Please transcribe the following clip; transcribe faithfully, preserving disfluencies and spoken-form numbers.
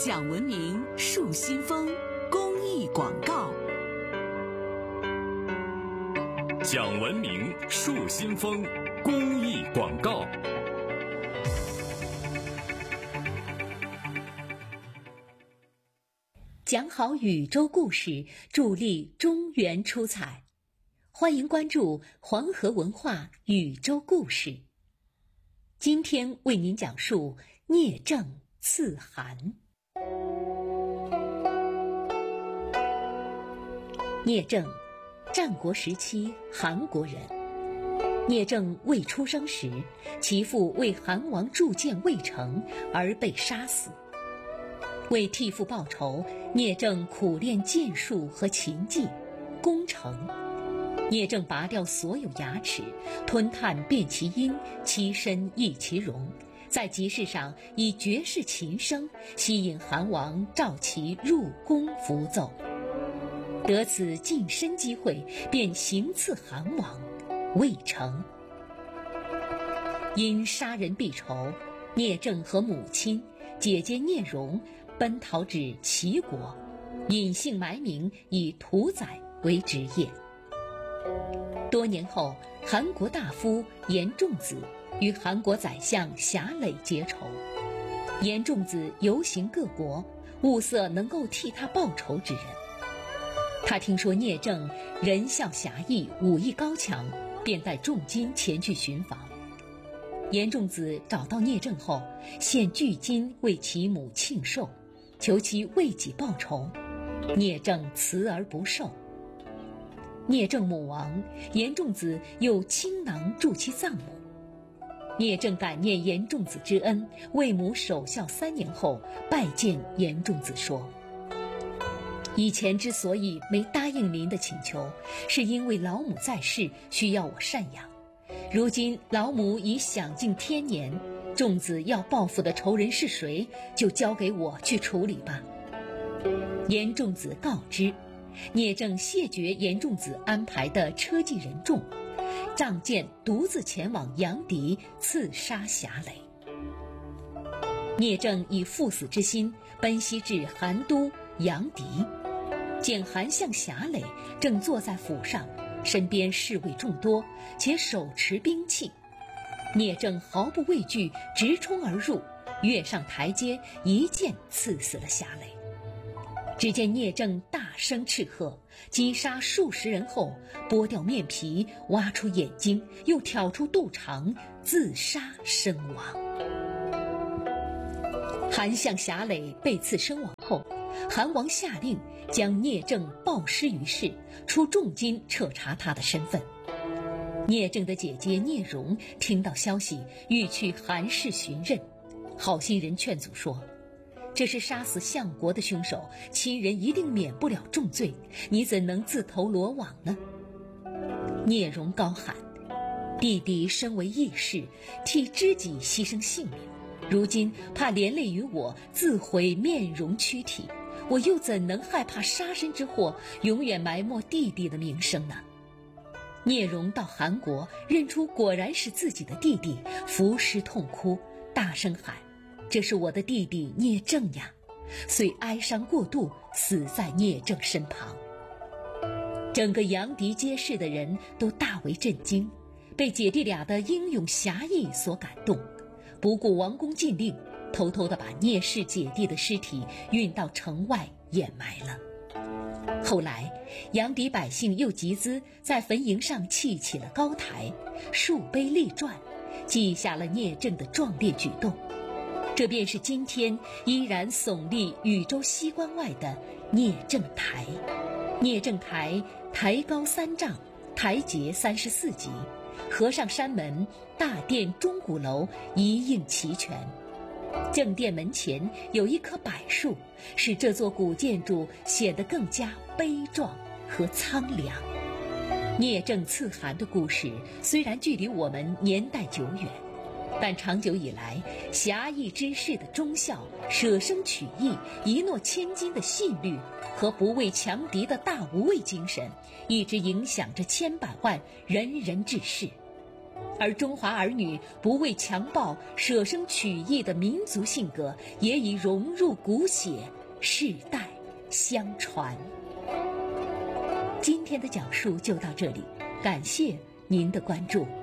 讲文明树新风公益广告。 讲文明树新风公益广告。 讲好宇宙故事，助力中原出彩。欢迎关注黄河文化宇宙故事。今天为您讲述聂政刺韩。聂政，战国时期韩国人。聂政未出生时，其父为韩王铸剑未成而被杀死。为替父报仇，聂政苦练剑术和琴技，功成。聂政拔掉所有牙齿，吞炭辨其音，其身异其容，在集市上以绝世琴声吸引韩王召其入宫服奏。得此晋升机会，便行刺韩王，未成。因杀人避仇，聂政和母亲姐姐聂荣奔逃至齐国，隐姓埋名，以屠宰为职业。多年后，韩国大夫严仲子与韩国宰相侠累结仇。严仲子游行各国，物色能够替他报仇之人。他听说聂政仁孝侠义，武艺高强，便带重金前去寻访。严仲子找到聂政后，献巨金为其母庆寿，求其为己报仇。聂政辞而不受。聂政母亡，严仲子又倾囊助其葬母。聂政感念严仲子之恩，为母守孝三年后，拜见严仲子说：以前之所以没答应您的请求，是因为老母在世，需要我赡养。如今老母已享尽天年，仲子要报复的仇人是谁，就交给我去处理吧。严仲子告知，聂政谢绝严仲子安排的车骑人众，仗剑独自前往阳翟刺杀侠累。聂政以赴死之心奔袭至韩都阳翟，见韩相侠累正坐在府上，身边侍卫众多，且手持兵器。聂政毫不畏惧，直冲而入，跃上台阶，一剑刺死了侠累。只见聂政大声斥喝，击杀数十人后，剥掉面皮，挖出眼睛，又挑出肚肠，自杀身亡。韩相侠累被刺身亡后，韩王下令将聂政暴尸于市，出重金彻查他的身份。聂政的姐姐聂荣听到消息，欲去韩氏寻认。好心人劝阻说：这是杀死相国的凶手，亲人一定免不了重罪，你怎能自投罗网呢？聂荣高喊：弟弟身为义士，替知己牺牲性命，如今怕连累于我，自毁面容躯体，我又怎能害怕杀身之祸，永远埋没弟弟的名声呢？聂荣到韩国，认出果然是自己的弟弟，伏尸痛哭，大声喊：这是我的弟弟聂政呀！遂哀伤过度，死在聂政身旁。整个阳翟街市的人都大为震惊，被姐弟俩的英勇侠义所感动，不顾王公禁令，偷偷地把聂氏姐弟的尸体运到城外掩埋了。后来阳翟百姓又集资在坟茔上砌起了高台，树碑立传，记下了聂政的壮烈举动。这便是今天依然耸立禹州西关外的聂政台。聂政台台高三丈，台阶三十四级，合上山门，大殿钟鼓楼一应齐全。正殿门前有一棵柏树，使这座古建筑显得更加悲壮和苍凉。聂政刺韩的故事虽然距离我们年代久远，但长久以来，侠义之士的忠孝、舍生取义、一诺千金的信律和不畏强敌的大无畏精神，一直影响着千百万仁人志士。 而中华儿女不畏强暴、舍生取义的民族性格也已融入骨血，世代相传。今天的讲述就到这里，感谢您的关注。